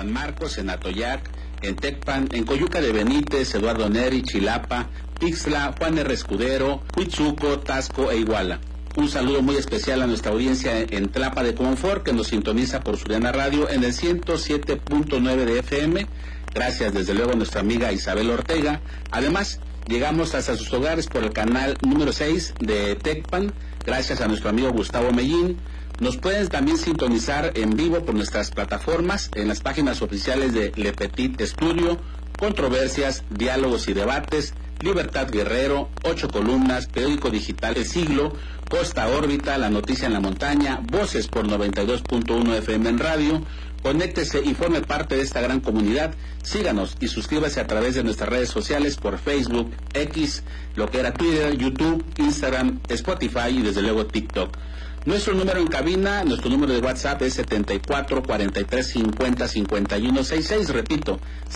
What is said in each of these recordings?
San Marcos, en Atoyac, en Tecpan, en Coyuca de Benítez, Eduardo Neri, Chilapa, Pixtla, Juan R. Escudero, Huitzuco, Tasco e Iguala. Un saludo muy especial a nuestra audiencia en Tlapa de Comonfort, que nos sintoniza por Suriana Radio en el 107.9 de FM. Gracias desde luego a nuestra amiga Isabel Ortega. Además, llegamos hasta sus hogares por el canal número 6 de Tecpan, gracias a nuestro amigo Gustavo Mellín. Nos pueden también sintonizar en vivo por nuestras plataformas, en las páginas oficiales de Le Petit Estudio, Controversias, Diálogos y Debates, Libertad Guerrero, 8 Columnas, Periódico Digital El Siglo, Costa Órbita, La Noticia en la Montaña, Voces por 92.1 FM en radio. Conéctese y forme parte de esta gran comunidad. Síganos y suscríbase a través de nuestras redes sociales por Facebook, X, lo que era Twitter, YouTube, Instagram, Spotify y desde luego TikTok. Nuestro número en cabina, nuestro número de WhatsApp es 74 43 50 51 66, repito,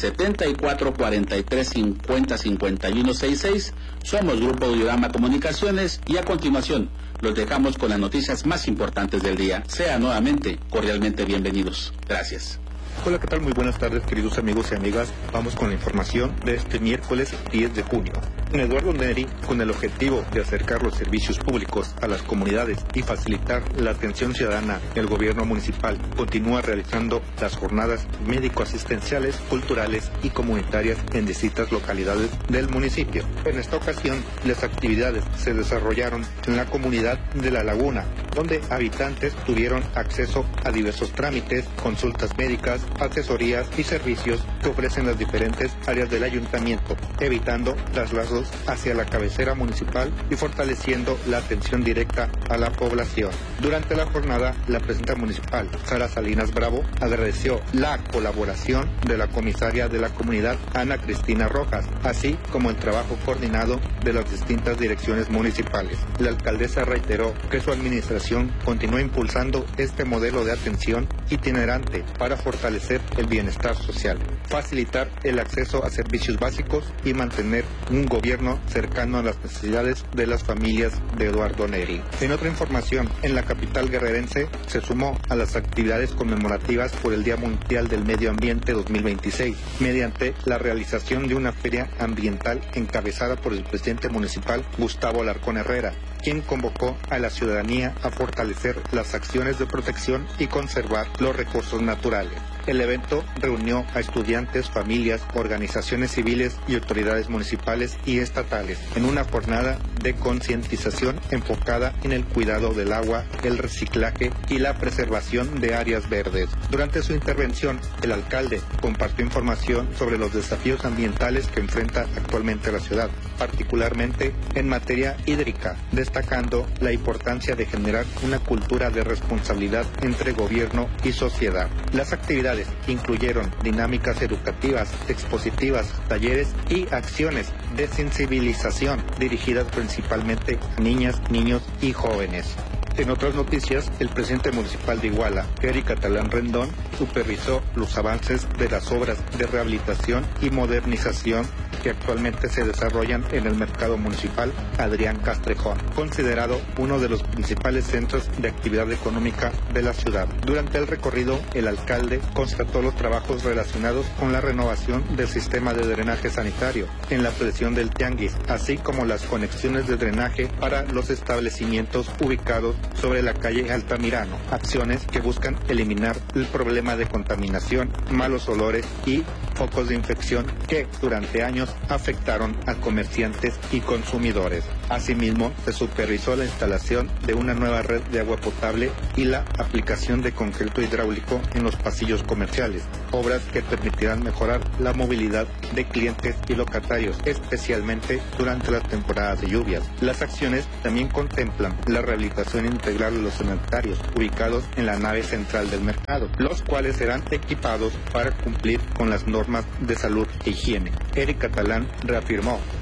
74 43 50 51 66. Somos Grupo Audiorama Comunicaciones y a continuación los dejamos con las noticias más importantes del día. Sean nuevamente cordialmente bienvenidos. Gracias. Hola, ¿qué tal? Muy buenas tardes, queridos amigos y amigas. Vamos con la información de este miércoles 10 de junio. En Eduardo Neri, con el objetivo de acercar los servicios públicos a las comunidades y facilitar la atención ciudadana, el gobierno municipal continúa realizando las jornadas médico-asistenciales, culturales y comunitarias en distintas localidades del municipio. En esta ocasión, las actividades se desarrollaron en la comunidad de La Laguna, donde habitantes tuvieron acceso a diversos trámites, consultas médicas, asesorías y servicios que ofrecen las diferentes áreas del ayuntamiento, evitando traslados hacia la cabecera municipal y fortaleciendo la atención directa a la población. Durante la jornada, la presidenta municipal, Sara Salinas Bravo, agradeció la colaboración de la comisaria de la comunidad, Ana Cristina Rojas, así como el trabajo coordinado de las distintas direcciones municipales. La alcaldesa reiteró que su administración continúa impulsando este modelo de atención itinerante para fortalecer el bienestar social, facilitar el acceso a servicios básicos y mantener un gobierno cercano a las necesidades de las familias de Eduardo Neri. En otra información, en la capital guerrerense se sumó a las actividades conmemorativas por el Día Mundial del Medio Ambiente 2026, mediante la realización de una feria ambiental encabezada por el presidente municipal Gustavo Alarcón Herrera, quien convocó a la ciudadanía a fortalecer las acciones de protección y conservar los recursos naturales. El evento reunió a estudiantes, familias, organizaciones civiles y autoridades municipales y estatales en una jornada de concientización enfocada en el cuidado del agua, el reciclaje y la preservación de áreas verdes. Durante su intervención, el alcalde compartió información sobre los desafíos ambientales que enfrenta actualmente la ciudad, particularmente en materia hídrica, destacando la importancia de generar una cultura de responsabilidad entre gobierno y sociedad. Las actividades incluyeron dinámicas educativas, expositivas, talleres y acciones de sensibilización dirigidas principalmente a niñas, niños y jóvenes. En otras noticias, el presidente municipal de Iguala, Eric Catalán Rendón, supervisó los avances de las obras de rehabilitación y modernización que actualmente se desarrollan en el mercado municipal Adrián Castrejón, considerado uno de los principales centros de actividad económica de la ciudad. Durante el recorrido, el alcalde constató los trabajos relacionados con la renovación del sistema de drenaje sanitario en la presión del tianguis, así como las conexiones de drenaje para los establecimientos ubicados sobre la calle Altamirano, acciones que buscan eliminar el problema de contaminación, malos olores y focos de infección que durante años afectaron a comerciantes y consumidores. Asimismo, se supervisó la instalación de una nueva red de agua potable y la aplicación de concreto hidráulico en los pasillos comerciales, obras que permitirán mejorar la movilidad de clientes y locatarios, especialmente durante las temporadas de lluvias. Las acciones también contemplan la rehabilitación integral de los sanitarios ubicados en la nave central del mercado, los cuales serán equipados para cumplir con las normas de salud e higiene. Eric Catalán reafirmó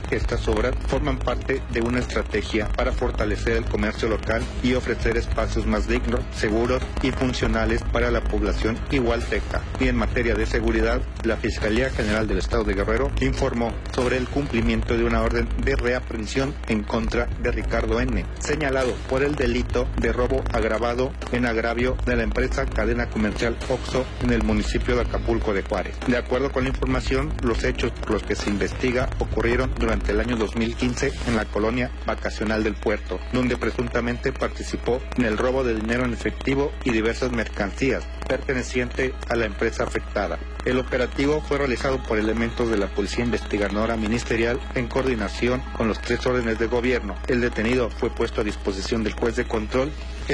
Estas obras forman parte de una estrategia para fortalecer el comercio local y ofrecer espacios más dignos, seguros y funcionales para la población igualteca. Y en materia de seguridad, la Fiscalía General del Estado de Guerrero informó sobre el cumplimiento de una orden de reaprehensión en contra de Ricardo N., señalado por el delito de robo agravado en agravio de la empresa Cadena Comercial Oxxo en el municipio de Acapulco de Juárez. De acuerdo con la información, los hechos por los que se investiga ocurrieron durante el año 2015 en la colonia vacacional del Puerto, donde presuntamente participó en el robo de dinero en efectivo y diversas mercancías perteneciente a la empresa afectada. El operativo fue realizado por elementos de la Policía Investigadora Ministerial en coordinación con los 3 órdenes de gobierno. El detenido fue puesto a disposición del juez de control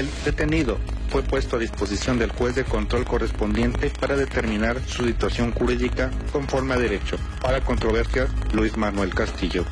correspondiente para determinar su situación jurídica conforme a derecho. Para Controversias, Luis Manuel Castillo.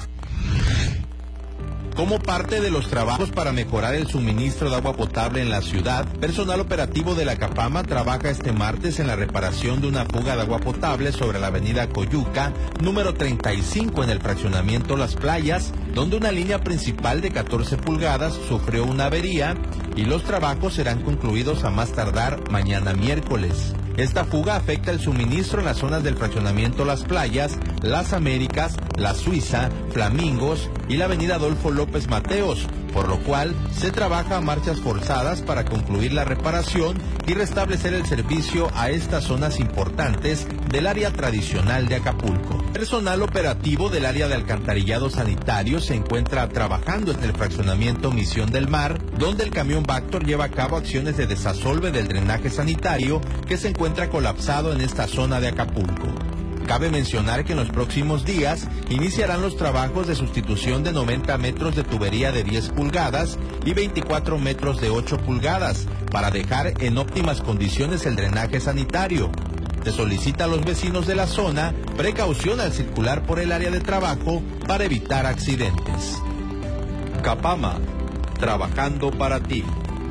Como parte de los trabajos para mejorar el suministro de agua potable en la ciudad, personal operativo de la Capama trabaja este martes en la reparación de una fuga de agua potable sobre la avenida Coyuca, número 35 en el fraccionamiento Las Playas, donde una línea principal de 14 pulgadas sufrió una avería y los trabajos serán concluidos a más tardar mañana miércoles. Esta fuga afecta el suministro en las zonas del fraccionamiento Las Playas, Las Américas, La Suiza, Flamingos y la avenida Adolfo López Mateos, por lo cual se trabaja a marchas forzadas para concluir la reparación y restablecer el servicio a estas zonas importantes del área tradicional de Acapulco. Personal operativo del área de alcantarillado sanitario se encuentra trabajando en el fraccionamiento Misión del Mar, donde el camión Vactor lleva a cabo acciones de desasolve del drenaje sanitario que se encuentra colapsado en esta zona de Acapulco. Cabe mencionar que en los próximos días iniciarán los trabajos de sustitución de 90 metros de tubería de 10 pulgadas y 24 metros de 8 pulgadas para dejar en óptimas condiciones el drenaje sanitario. Se solicita a los vecinos de la zona precaución al circular por el área de trabajo para evitar accidentes. Capama, trabajando para ti.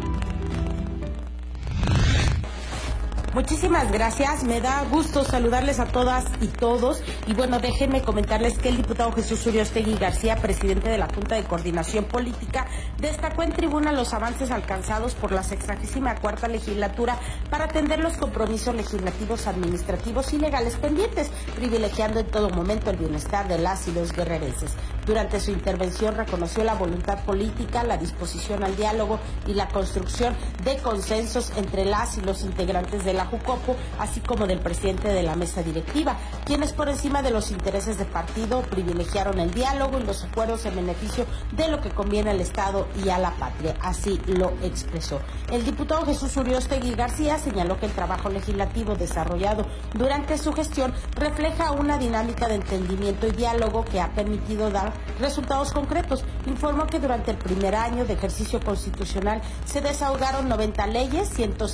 Muchísimas gracias, me da gusto saludarles a todas y todos. Y bueno, déjenme comentarles que el diputado Jesús Uriostegui García, presidente de la Junta de Coordinación Política, destacó en tribuna los avances alcanzados por la 64ª legislatura para atender los compromisos legislativos, administrativos y legales pendientes, privilegiando en todo momento el bienestar de las y los guerrerenses. Durante su intervención reconoció la voluntad política, la disposición al diálogo y la construcción de consensos entre las y los integrantes de la Jucopo, así como del presidente de la mesa directiva, quienes por encima de los intereses de partido privilegiaron el diálogo y los acuerdos en beneficio de lo que conviene al Estado y a la patria. Así lo expresó. El diputado Jesús Uriostegui García señaló que el trabajo legislativo desarrollado durante su gestión refleja una dinámica de entendimiento y diálogo que ha permitido dar resultados concretos. Informó que durante el primer año de ejercicio constitucional se desahogaron 90 leyes,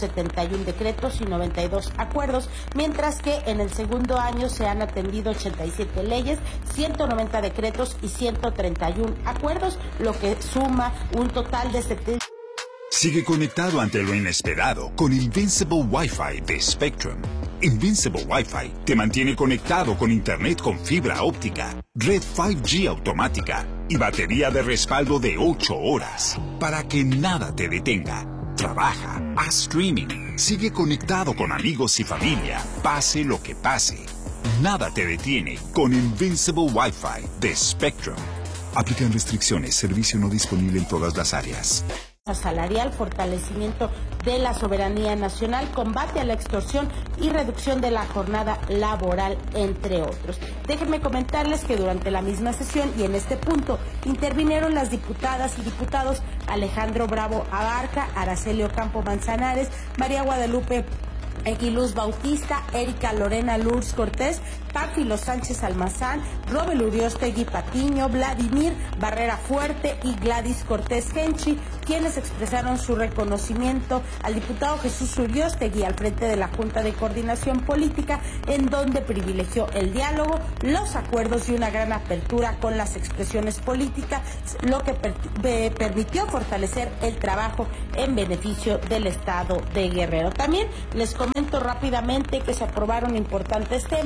171 decretos y 92 acuerdos, mientras que en el segundo año se han atendido 87 leyes, 190 decretos y 131 acuerdos, lo que suma un total de 70. Sigue conectado ante lo inesperado con Invincible Wi-Fi de Spectrum. Invincible Wi-Fi te mantiene conectado con internet con fibra óptica, red 5G automática y batería de respaldo de 8 horas para que nada te detenga. Trabaja, haz streaming, sigue conectado con amigos y familia, pase lo que pase. Nada te detiene con Invincible Wi-Fi de Spectrum. Aplican restricciones, servicio no disponible en todas las áreas. Salarial, fortalecimiento de la soberanía nacional, combate a la extorsión y reducción de la jornada laboral, entre otros. Déjenme comentarles que durante la misma sesión y en este punto intervinieron las diputadas y diputados Alejandro Bravo Abarca, Araceli Ocampo Manzanares, María Guadalupe Eguiluz Bautista, Erika Lorena Lourdes Cortés, Pánfilo Sánchez Almazán, Robel Uriostegui Patiño, Vladimir Barrera Fuerte y Gladys Cortés Genchi, quienes expresaron su reconocimiento al diputado Jesús Uriostegui al frente de la Junta de Coordinación Política, en donde privilegió el diálogo, los acuerdos y una gran apertura con las expresiones políticas, lo que permitió fortalecer el trabajo en beneficio del Estado de Guerrero. También les comento rápidamente que se aprobaron importantes temas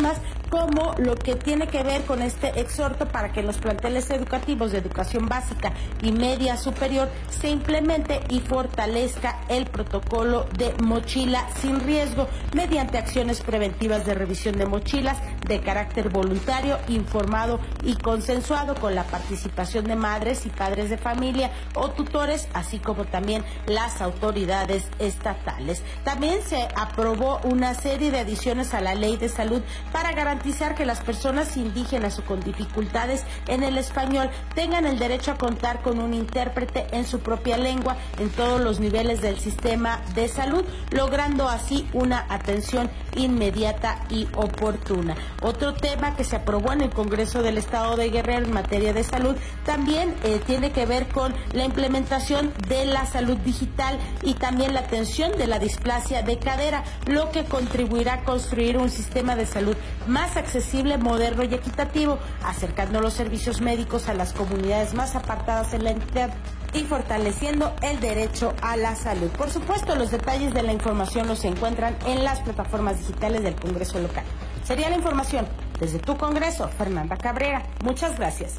como lo que tiene que ver con este exhorto para que los planteles educativos de educación básica y media superior se implemente y fortalezca el protocolo de mochila sin riesgo mediante acciones preventivas de revisión de mochilas de carácter voluntario, informado y consensuado con la participación de madres y padres de familia o tutores, así como también las autoridades estatales. También se aprobó una serie de adiciones a la Ley de Salud para garantizar que las personas indígenas o con dificultades en el español tengan el derecho a contar con un intérprete en su propia lengua en todos los niveles del sistema de salud, logrando así una atención inmediata y oportuna. Otro tema que se aprobó en el Congreso del Estado de Guerrero en materia de salud también tiene que ver con la implementación de la salud digital y también la atención de la displasia de cadera, lo que contribuirá a construir un sistema de salud más accesible, moderno y equitativo, acercando los servicios médicos a las comunidades más apartadas en la entidad y fortaleciendo el derecho a la salud. Por supuesto, los detalles de la información los encuentran en las plataformas digitales del Congreso local. Sería la información desde tu Congreso, Fernanda Cabrera. Muchas gracias.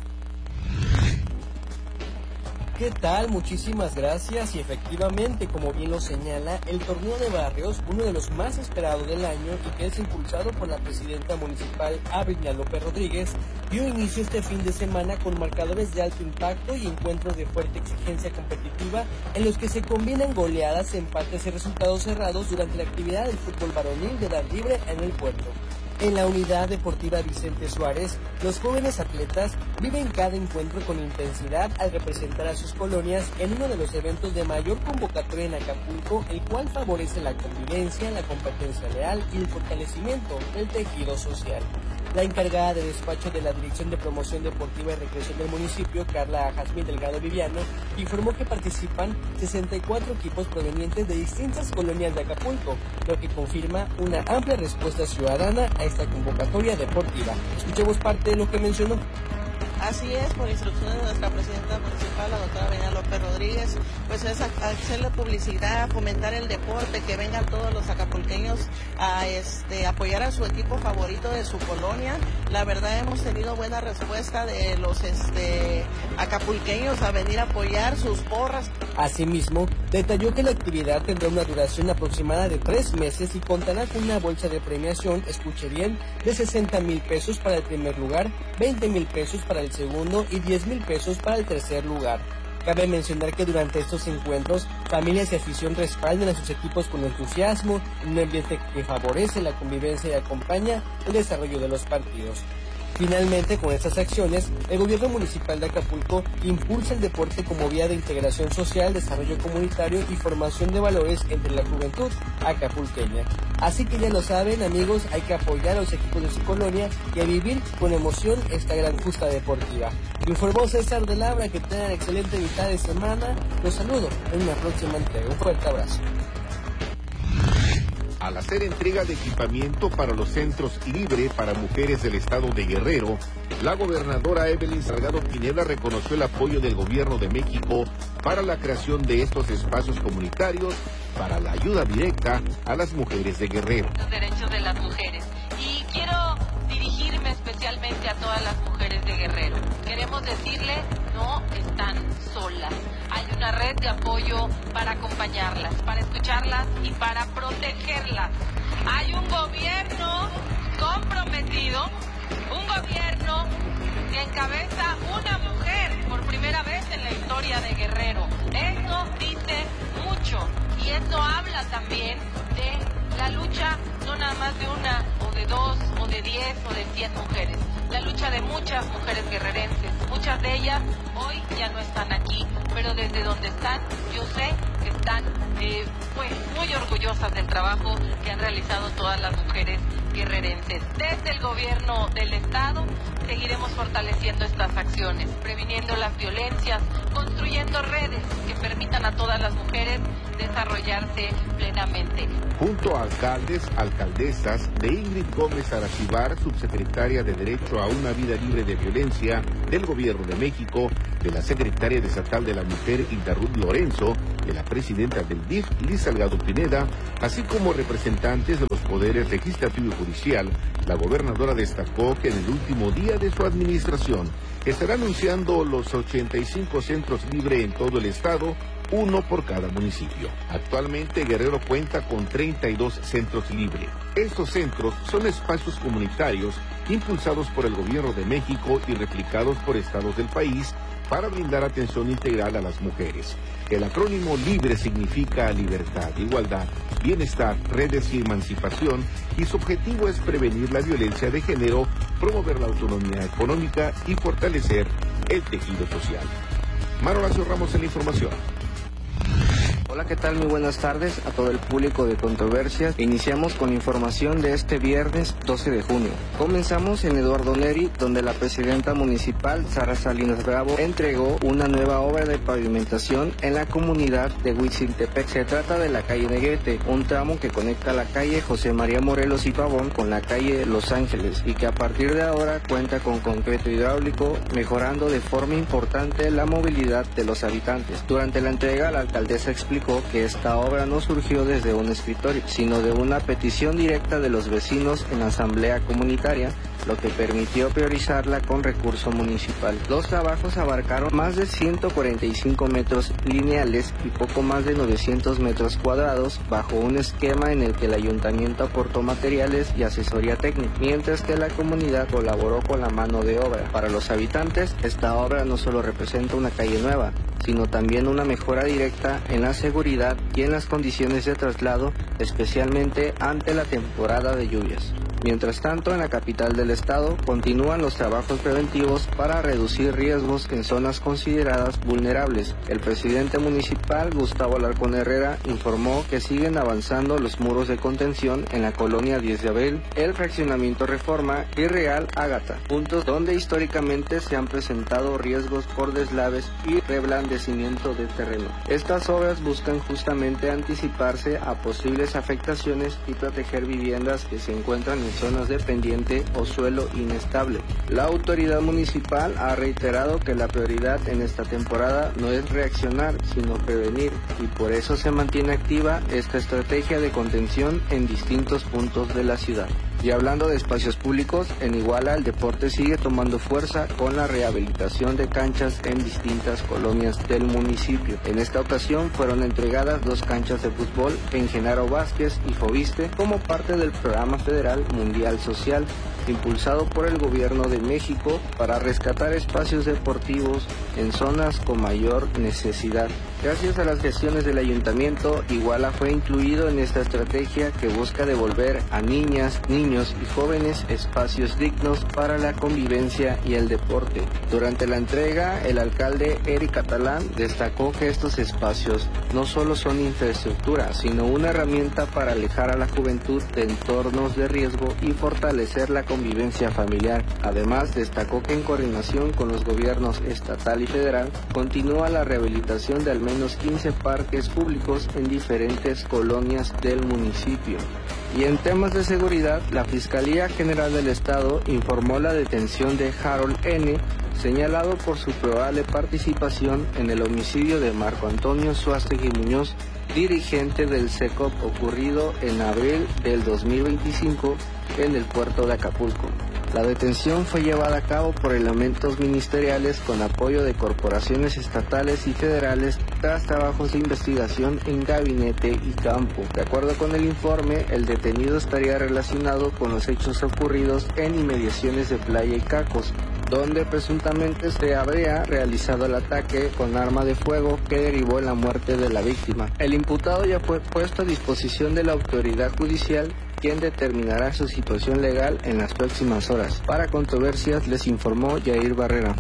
¿Qué tal? Muchísimas gracias y efectivamente, como bien lo señala, el torneo de barrios, uno de los más esperados del año y que es impulsado por la presidenta municipal Abriña López Rodríguez, dio inicio este fin de semana con marcadores de alto impacto y encuentros de fuerte exigencia competitiva en los que se combinan goleadas, empates y resultados cerrados durante la actividad del fútbol varonil de edad libre en el puerto. En la unidad deportiva Vicente Suárez, los jóvenes atletas viven cada encuentro con intensidad al representar a sus colonias en uno de los eventos de mayor convocatoria en Acapulco, el cual favorece la convivencia, la competencia leal y el fortalecimiento del tejido social. La encargada de despacho de la Dirección de Promoción Deportiva y Recreación del municipio, Carla Jazmín Delgado Viviano, informó que participan 64 equipos provenientes de distintas colonias de Acapulco, lo que confirma una amplia respuesta ciudadana a esta convocatoria deportiva. Escuchemos parte de lo que mencionó. Así es, por instrucciones de nuestra presidenta municipal, la doctora Abriña López Rodríguez, pues es hacerle publicidad, fomentar el deporte, que vengan todos los acapulqueños a apoyar a su equipo favorito de su colonia. La verdad hemos tenido buena respuesta de los acapulqueños a venir a apoyar sus porras. Asimismo, detalló que la actividad tendrá una duración aproximada de 3 meses y contará con una bolsa de premiación, escuche bien, de 60,000 pesos para el primer lugar, 20,000 pesos para el segundo y 10,000 pesos para el tercer lugar. Cabe mencionar que durante estos encuentros, familias y afición respaldan a sus equipos con entusiasmo, en un ambiente que favorece la convivencia y acompaña el desarrollo de los partidos. Finalmente, con estas acciones, el gobierno municipal de Acapulco impulsa el deporte como vía de integración social, desarrollo comunitario y formación de valores entre la juventud acapulqueña. Así que ya lo saben, amigos, hay que apoyar a los equipos de su colonia y a vivir con emoción esta gran justa deportiva. Informó César de Labra, que tengan excelente mitad de semana. Los saludo en una próxima entrega. Un fuerte abrazo. Al hacer entrega de equipamiento para los centros Libre para mujeres del estado de Guerrero, la gobernadora Evelyn Salgado Pineda reconoció el apoyo del gobierno de México para la creación de estos espacios comunitarios para la ayuda directa a las mujeres de Guerrero. Los derechos de las mujeres. Y quiero dirigirme especialmente a todas las mujeres de Guerrero. Queremos decirle, no están solas. Hay una red de apoyo para acompañarlas, para escucharlas y para protegerlas. Hay un gobierno comprometido, un gobierno que encabeza una mujer por primera vez en la historia de Guerrero. Eso dice mucho y eso habla también de la lucha no nada más de una o de 2 o de 10 o de 100 mujeres. La lucha de muchas mujeres guerrerenses. Muchas de ellas hoy ya no están aquí, pero desde donde están, yo sé que están muy orgullosas del trabajo que han realizado todas las mujeres guerrerenses. Desde el gobierno del estado seguiremos fortaleciendo estas acciones, previniendo las violencias, construyendo redes que permitan a todas las mujeres desarrollarse plenamente. Junto a alcaldes, alcaldesas, de Ingrid Gómez Aracibar, subsecretaria de Derecho a una Vida Libre de Violencia del Gobierno de México, de la secretaria estatal de la Mujer, Hilda Ruth Lorenzo, de la presidenta del DIF, Liz Salgado Pineda, así como representantes de los poderes legislativo y judicial, la gobernadora destacó que en el último día de su administración estará anunciando los 85 centros libres en todo el estado, uno por cada municipio. Actualmente Guerrero cuenta con 32 centros libres. Estos centros son espacios comunitarios impulsados por el Gobierno de México y replicados por estados del país para brindar atención integral a las mujeres. El acrónimo LIBRE significa libertad, igualdad, bienestar, redes y emancipación, y su objetivo es prevenir la violencia de género, promover la autonomía económica y fortalecer el tejido social. Maro Horacio Ramos en la información. Hola, ¿qué tal? Muy buenas tardes a todo el público de Controversias. Iniciamos con información de este viernes 12 de junio. Comenzamos en Eduardo Neri, donde la presidenta municipal, Sara Salinas Bravo, entregó una nueva obra de pavimentación en la comunidad de Huitziltepec. Se trata de la calle Negrete, un tramo que conecta la calle José María Morelos y Pavón con la calle Los Ángeles, y que a partir de ahora cuenta con concreto hidráulico, mejorando de forma importante la movilidad de los habitantes. Durante la entrega, la alcaldesa explicó que esta obra no surgió desde un escritorio, sino de una petición directa de los vecinos en la asamblea comunitaria, lo que permitió priorizarla con recurso municipal. Los trabajos abarcaron más de 145 metros lineales y poco más de 900 metros cuadrados, bajo un esquema en el que el ayuntamiento aportó materiales y asesoría técnica, mientras que la comunidad colaboró con la mano de obra. Para los habitantes, esta obra no solo representa una calle nueva, sino también una mejora directa en la seguridad y en las condiciones de traslado, especialmente ante la temporada de lluvias. Mientras tanto, en la capital del estado continúan los trabajos preventivos para reducir riesgos en zonas consideradas vulnerables. El presidente municipal, Gustavo Alarcón Herrera, informó que siguen avanzando los muros de contención en la colonia 10 de Abril, el fraccionamiento Reforma y Real Ágata, puntos donde históricamente se han presentado riesgos por deslaves y reblandecimiento de terreno. Estas obras buscan justamente anticiparse a posibles afectaciones y proteger viviendas que se encuentran en zonas de pendiente o suelo inestable. La autoridad municipal ha reiterado que la prioridad en esta temporada no es reaccionar, sino prevenir, y por eso se mantiene activa esta estrategia de contención en distintos puntos de la ciudad. Y hablando de espacios públicos, en Iguala el deporte sigue tomando fuerza con la rehabilitación de canchas en distintas colonias del municipio. En esta ocasión fueron entregadas 2 canchas de fútbol en Genaro Vázquez y Fobiste como parte del programa federal Mundial Social, impulsado por el Gobierno de México para rescatar espacios deportivos en zonas con mayor necesidad. Gracias a las gestiones del ayuntamiento, Iguala fue incluido en esta estrategia que busca devolver a niñas, niños y jóvenes espacios dignos para la convivencia y el deporte. Durante la entrega, el alcalde Eric Catalán destacó que estos espacios no solo son infraestructura, sino una herramienta para alejar a la juventud de entornos de riesgo y fortalecer la convivencia familiar. Además, destacó que en coordinación con los gobiernos estatal y federal, continúa la rehabilitación de al menos 15 parques públicos en diferentes colonias del municipio. Y en temas de seguridad, la Fiscalía General del Estado informó la detención de Harold N., señalado por su probable participación en el homicidio de Marco Antonio Suástegui Muñoz, dirigente del SECOP, ocurrido en abril del 2025 en el puerto de Acapulco. La detención fue llevada a cabo por elementos ministeriales con apoyo de corporaciones estatales y federales tras trabajos de investigación en gabinete y campo. De acuerdo con el informe, el detenido estaría relacionado con los hechos ocurridos en inmediaciones de Playa y Cacos, donde presuntamente se habría realizado el ataque con arma de fuego que derivó en la muerte de la víctima. El imputado ya fue puesto a disposición de la autoridad judicial, quien determinará su situación legal en las próximas horas. Para Controversias les informó Yair Barrera.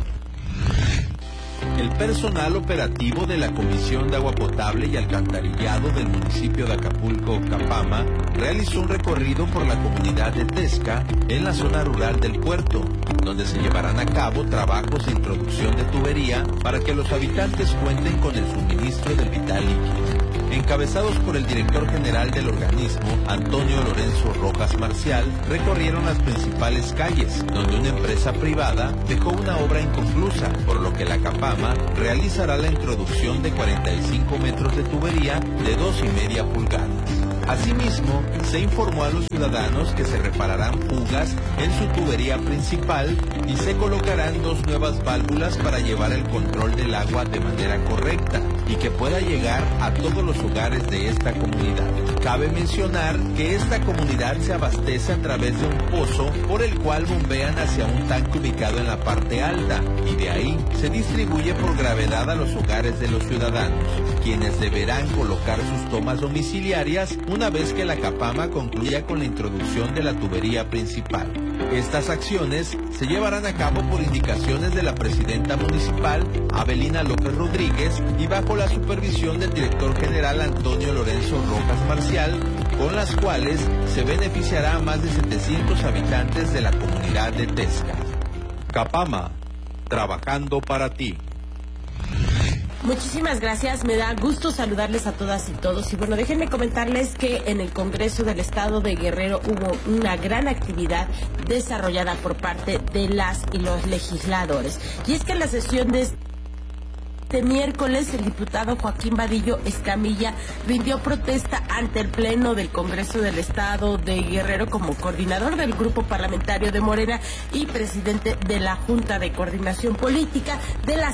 El personal operativo de la Comisión de Agua Potable y Alcantarillado del municipio de Acapulco, Capama, realizó un recorrido por la comunidad de Tesca en la zona rural del puerto, donde se llevarán a cabo trabajos de introducción de tubería para que los habitantes cuenten con el suministro del vital líquido. encabezados por el director general del organismo, Antonio Lorenzo Rojas Marcial, recorrieron las principales calles, donde una empresa privada dejó una obra inconclusa, por lo que la Capama realizará la introducción de 45 metros de tubería de 2,5 pulgadas. Asimismo, se informó a los ciudadanos que se repararán fugas en su tubería principal y se colocarán 2 nuevas válvulas para llevar el control del agua de manera correcta y que pueda llegar a todos los hogares de esta comunidad. Cabe mencionar que esta comunidad se abastece a través de un pozo por el cual bombean hacia un tanque ubicado en la parte alta y de ahí se distribuye por gravedad a los hogares de los ciudadanos, quienes deberán colocar sus tomas domiciliarias una vez que la Capama concluya con la introducción de la tubería principal. Estas acciones se llevarán a cabo por indicaciones de la presidenta municipal, Abelina López Rodríguez, y bajo la supervisión del director general Antonio Lorenzo Rojas Marcial, con las cuales se beneficiará a más de 700 habitantes de la comunidad de Tesca. Capama, trabajando para ti. Muchísimas gracias, me da gusto saludarles a todas y todos. Y bueno, déjenme comentarles que en el Congreso del Estado de Guerrero hubo una gran actividad desarrollada por parte de las y los legisladores. Y es que en la sesión de este miércoles, el diputado Joaquín Vadillo Escamilla rindió protesta ante el Pleno del Congreso del Estado de Guerrero como coordinador del Grupo Parlamentario de Morena y presidente de la Junta de Coordinación Política de la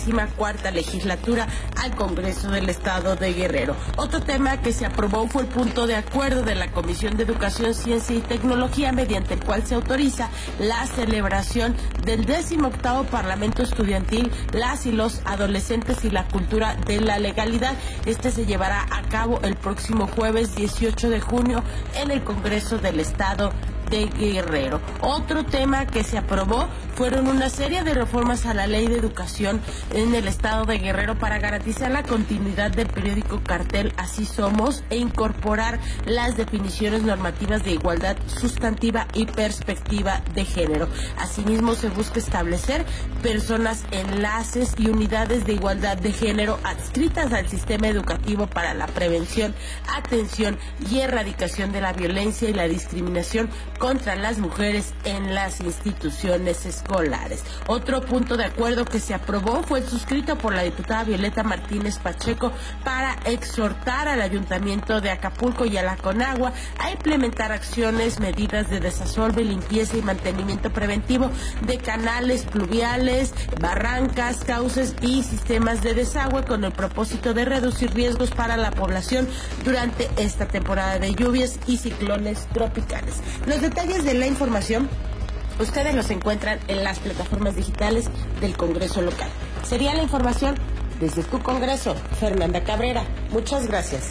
64ª Legislatura al Congreso del Estado de Guerrero. Otro tema que se aprobó fue el punto de acuerdo de la Comisión de Educación, Ciencia y Tecnología, mediante el cual se autoriza la celebración del 18º Parlamento Estudiantil, las y los adolescentes y la cultura de la legalidad. Este se llevará a cabo el próximo jueves 18 de junio en el Congreso del Estado de Guerrero. Otro tema que se aprobó fueron una serie de reformas a la Ley de Educación en el Estado de Guerrero para garantizar la continuidad del periódico Cartel Así Somos e incorporar las definiciones normativas de igualdad sustantiva y perspectiva de género. Asimismo, se busca establecer personas, enlaces y unidades de igualdad de género adscritas al sistema educativo para la prevención, atención y erradicación de la violencia y la discriminación contra las mujeres en las instituciones escolares. Otro punto de acuerdo que se aprobó fue el suscrito por la diputada Violeta Martínez Pacheco para exhortar al Ayuntamiento de Acapulco y a la Conagua a implementar acciones, medidas de desasolve, limpieza y mantenimiento preventivo de canales pluviales, barrancas, cauces y sistemas de desagüe con el propósito de reducir riesgos para la población durante esta temporada de lluvias y ciclones tropicales. Los detalles de la información ustedes los encuentran en las plataformas digitales del Congreso local. Sería la información desde tu Congreso. Fernanda Cabrera, muchas gracias.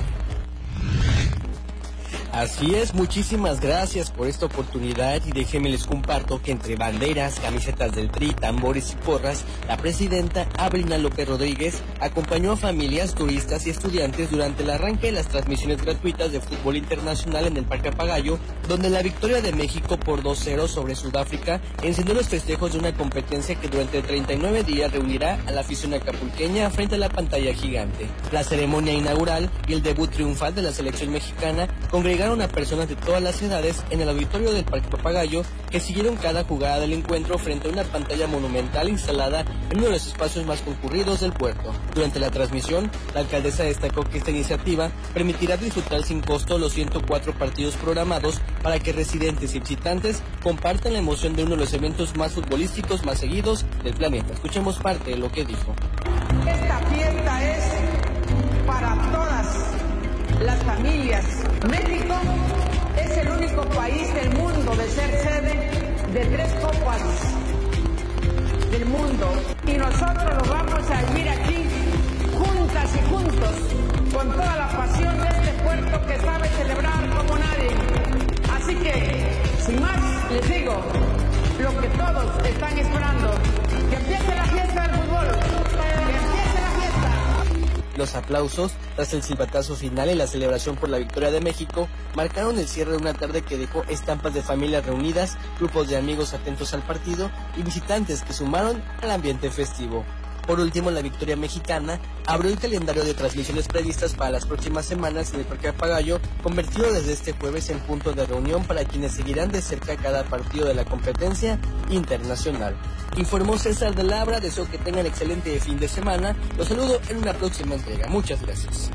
Así es, muchísimas gracias por esta oportunidad y déjenme les comparto que entre banderas, camisetas del Tri, tambores y porras, la presidenta Abelina López Rodríguez acompañó a familias, turistas y estudiantes durante el arranque de las transmisiones gratuitas de fútbol internacional en el Parque Papagayo, donde la victoria de México por 2-0 sobre Sudáfrica encendió los festejos de una competencia que durante 39 días reunirá a la afición acapulqueña frente a la pantalla gigante. La ceremonia inaugural y el debut triunfal de la selección mexicana congregaron a personas de todas las edades en el auditorio del Parque Papagayo, que siguieron cada jugada del encuentro frente a una pantalla monumental instalada en uno de los espacios más concurridos del puerto. Durante la transmisión, la alcaldesa destacó que esta iniciativa permitirá disfrutar sin costo los 104 partidos programados para que residentes y visitantes compartan la emoción de uno de los eventos más futbolísticos más seguidos del planeta. Escuchemos parte de lo que dijo. Esta fiesta es para todas las familias. México es el único país del mundo de ser sede de 3 copas del mundo y nosotros lo vamos a vivir aquí juntas y juntos con toda la pasión de este puerto que sabe celebrar como nadie. Así que, sin más, les digo lo que todos están esperando, que empiece la fiesta del fútbol, que empiece la fiesta. Los aplausos tras el silbatazo final y la celebración por la victoria de México marcaron el cierre de una tarde que dejó estampas de familias reunidas, grupos de amigos atentos al partido y visitantes que sumaron al ambiente festivo. Por último, la Victoria Mexicana abrió el calendario de transmisiones previstas para las próximas semanas en el Parque Papagayo, convertido desde este jueves en punto de reunión para quienes seguirán de cerca cada partido de la competencia internacional. Informó César de Labra, deseo que tengan excelente fin de semana. Los saludo en una próxima entrega. Muchas gracias.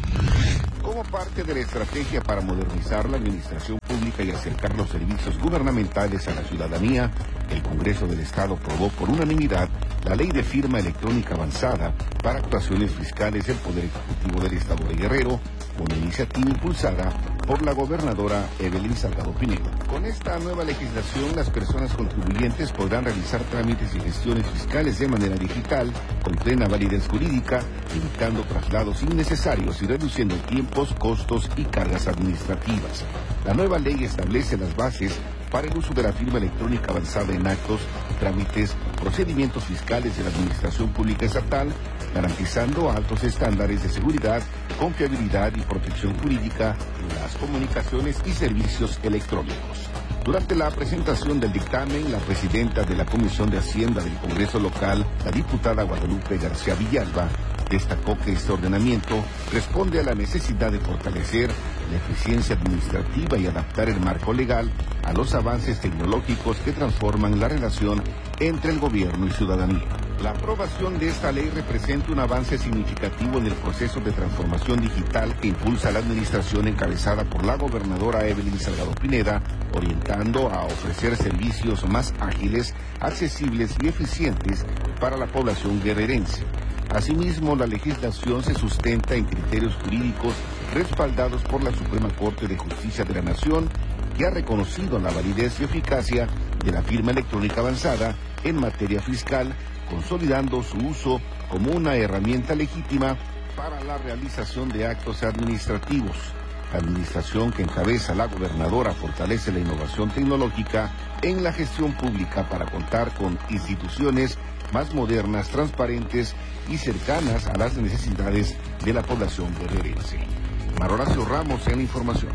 Como parte de la estrategia para modernizar la administración pública y acercar los servicios gubernamentales a la ciudadanía, el Congreso del Estado aprobó por unanimidad la Ley de Firma Electrónica Avanzada para actuaciones fiscales del Poder Ejecutivo del Estado de Guerrero, una iniciativa impulsada por la gobernadora Evelyn Salgado Pineda. Con esta nueva legislación, las personas contribuyentes podrán realizar trámites y gestiones fiscales de manera digital, con plena validez jurídica, evitando traslados innecesarios y reduciendo tiempos, costos y cargas administrativas. La nueva ley establece las bases para el uso de la firma electrónica avanzada en actos, trámites, procedimientos fiscales de la Administración Pública Estatal, garantizando altos estándares de seguridad, confiabilidad y protección jurídica en las comunicaciones y servicios electrónicos. Durante la presentación del dictamen, la presidenta de la Comisión de Hacienda del Congreso local, la diputada Guadalupe García Villalba, destacó que este ordenamiento responde a la necesidad de fortalecer la eficiencia administrativa y adaptar el marco legal a los avances tecnológicos que transforman la relación entre el gobierno y ciudadanía. La aprobación de esta ley representa un avance significativo en el proceso de transformación digital que impulsa la administración encabezada por la gobernadora Evelyn Salgado Pineda, orientando a ofrecer servicios más ágiles, accesibles y eficientes para la población guerrerense. Asimismo, la legislación se sustenta en criterios jurídicos respaldados por la Suprema Corte de Justicia de la Nación, que ha reconocido la validez y eficacia de la firma electrónica avanzada en materia fiscal, consolidando su uso como una herramienta legítima para la realización de actos administrativos. La administración que encabeza la gobernadora fortalece la innovación tecnológica en la gestión pública para contar con instituciones más modernas, transparentes y cercanas a las necesidades de la población guerrerense. Horacio Ramos en la información.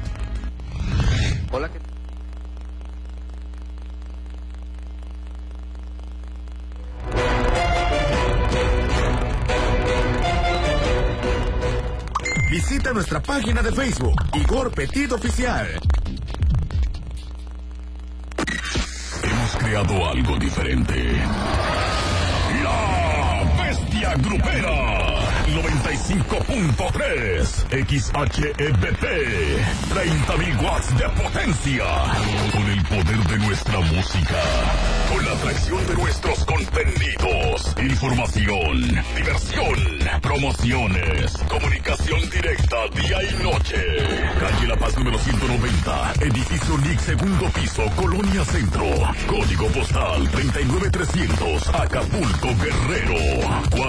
Hola. Visita nuestra página de Facebook, Igor Petit Oficial. Hemos creado algo diferente. La Bestia Grupera 95.3 XHEBP, 30.000 watts de potencia, con el poder de nuestra música, con la atracción de nuestros contenidos, información, diversión, promociones, comunicación directa día y noche. Calle La Paz número 190, edificio NIC, segundo piso, Colonia Centro, código postal 39300, Acapulco, Guerrero,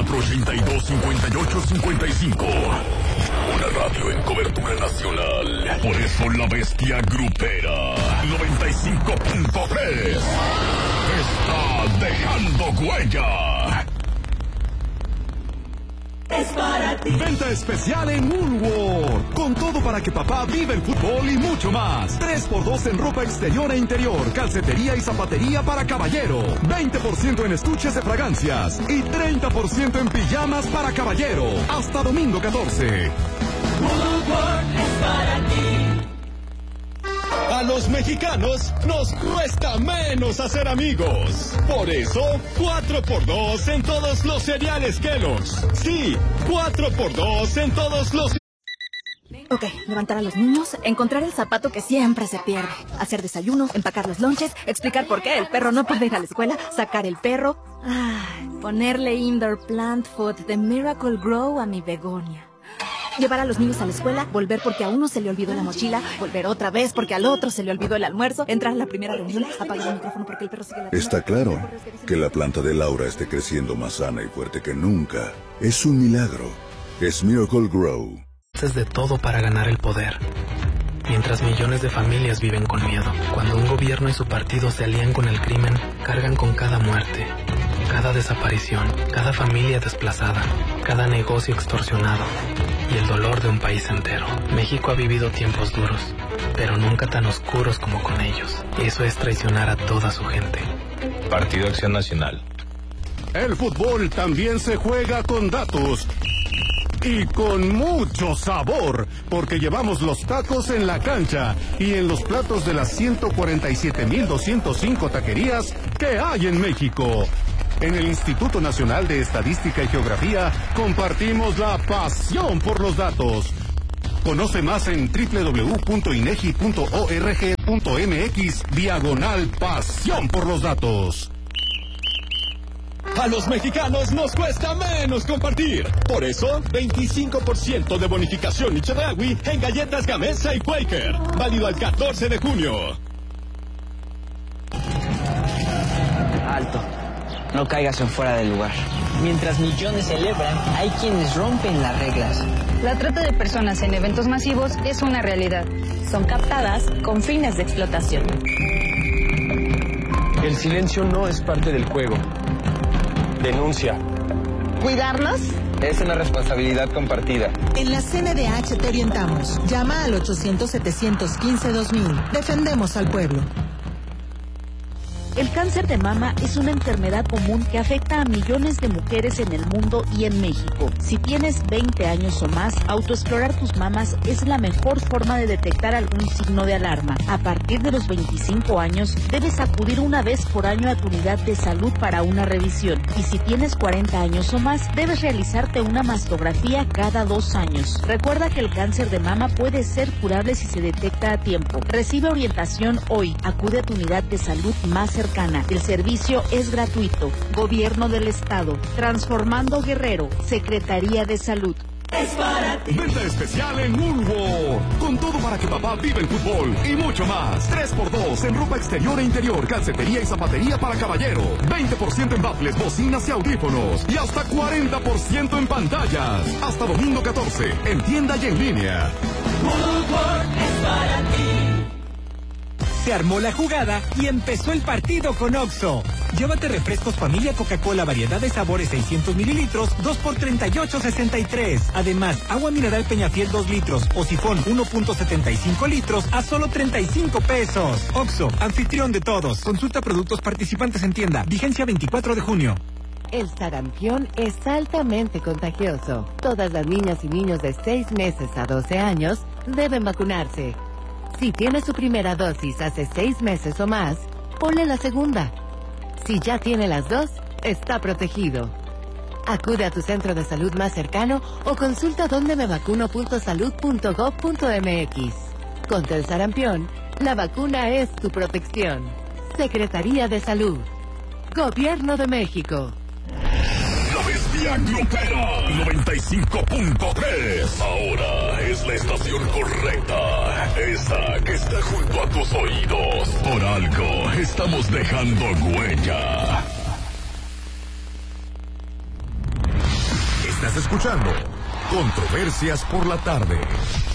482-5855. Una radio en cobertura nacional. Por eso la Bestia Grupera 95.3 está dejando huella. Es para ti. Venta especial en Woolworth. Con todo para que papá viva el fútbol y mucho más. 3x2 en ropa exterior e interior, calcetería y zapatería para caballero. 20% en estuches de fragancias. Y 30% en pijamas para caballero. Hasta domingo 14. Woolworth es para ti. A los mexicanos nos cuesta menos hacer amigos. Por eso, 4x2 en todos los cereales Kellogg's. Sí, 4x2 en todos los... Ok, levantar a los niños, encontrar el zapato que siempre se pierde, hacer desayuno, empacar los lonches, explicar por qué el perro no puede ir a la escuela, sacar el perro, ponerle indoor plant food de Miracle Grow a mi begonia. Llevar a los niños a la escuela, volver porque a uno se le olvidó la mochila, volver otra vez porque al otro se le olvidó el almuerzo, entrar a la primera reunión, apagar el micrófono porque el perro sigue la... Está claro que la planta de Laura esté creciendo más sana y fuerte que nunca. Es un milagro. Es Miracle Grow. Haces de todo para ganar el poder, mientras millones de familias viven con miedo. Cuando un gobierno y su partido se alían con el crimen, cargan con cada muerte, cada desaparición, cada familia desplazada, cada negocio extorsionado y el dolor de un país entero. México ha vivido tiempos duros, pero nunca tan oscuros como con ellos. Eso es traicionar a toda su gente. Partido Acción Nacional. El fútbol también se juega con datos. Y con mucho sabor, porque llevamos los tacos en la cancha y en los platos de las 147,205 taquerías que hay en México. En el Instituto Nacional de Estadística y Geografía compartimos la pasión por los datos. Conoce más en www.inegi.org.mx/pasión por los datos. A los mexicanos nos cuesta menos compartir. Por eso, 25% de bonificación y Chedraui en galletas Gamesa y Quaker. Válido al 14 de junio. Alto. No caigas en fuera del lugar. Mientras millones celebran, hay quienes rompen las reglas. La trata de personas en eventos masivos es una realidad. Son captadas con fines de explotación. El silencio no es parte del juego. Denuncia. ¿Cuidarnos? Es una responsabilidad compartida. En la CNDH te orientamos. Llama al 800-715-2000. Defendemos al pueblo. El cáncer de mama es una enfermedad común que afecta a millones de mujeres en el mundo y en México. Si tienes 20 años o más, autoexplorar tus mamas es la mejor forma de detectar algún signo de alarma. A partir de los 25 años, debes acudir una vez por año a tu unidad de salud para una revisión. Y si tienes 40 años o más, debes realizarte una mastografía cada 2 años. Recuerda que el cáncer de mama puede ser curable si se detecta a tiempo. Recibe orientación hoy. Acude a tu unidad de salud más cercana. El servicio es gratuito. Gobierno del Estado. Transformando Guerrero. Secretaría de Salud. Es para ti. Venta especial en Woolworth. Con todo para que papá viva el fútbol y mucho más. 3x2 en ropa exterior e interior, calcetería y zapatería para caballero. 20% en baffles, bocinas y audífonos. Y hasta 40% en pantallas. Hasta domingo 14, en tienda y en línea. Woolworth es para ti. Se armó la jugada y empezó el partido con Oxxo. Llévate refrescos familia Coca-Cola variedad de sabores 600 mililitros, 2 por 38.63. Además, agua mineral Peñafiel 2 litros o sifón 1.75 litros a solo 35 pesos. Oxxo, anfitrión de todos. Consulta productos participantes en tienda. Vigencia 24 de junio. El sarampión es altamente contagioso. Todas las niñas y niños de 6 meses a 12 años deben vacunarse. Si tiene su primera dosis hace 6 meses o más, ponle la segunda. Si ya tiene las 2, está protegido. Acude a tu centro de salud más cercano o consulta dondemevacuno.salud.gov.mx. Contra el sarampión, la vacuna es tu protección. Secretaría de Salud. Gobierno de México. La bestia glotera 95.3. Ahora es la estación correcta. Esa que está junto a tus oídos. Por algo estamos dejando huella. Estás escuchando Controversias por la tarde.